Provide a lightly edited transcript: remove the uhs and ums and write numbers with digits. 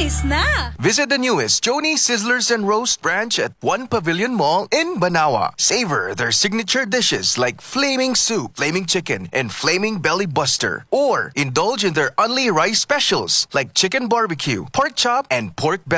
Rice na! Visit the newest Joni Sizzlers and Roast branch at One Pavilion Mall in Banawa. Savor their signature dishes like Flaming Soup, Flaming Chicken, and Flaming Belly Buster. Or indulge in their Only Rice specials like Chicken Barbecue, Pork Chop, and Pork Belly.